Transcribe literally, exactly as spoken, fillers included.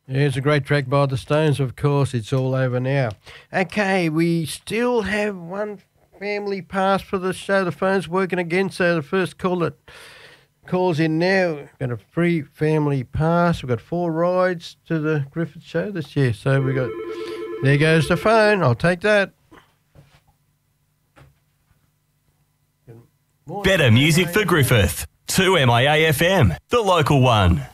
Yeah, it's a great track by the Stones, of course. It's all over now. Okay, we still have one family pass for the show. The phone's working again, so the first call that calls in now. We've got a free family pass. We've got four rides to the Griffith show this year. So we got, there goes the phone. I'll take that. Better music for Griffith. two M I A F M, the local one.